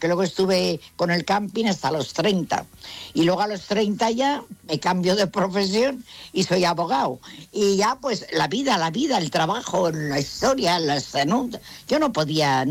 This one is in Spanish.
porque luego estuve con el camping hasta los 30. Y luego a los 30 ya me cambio de profesión y soy abogado. Y ya pues la vida, el trabajo, la historia, ¿no? Yo no podía...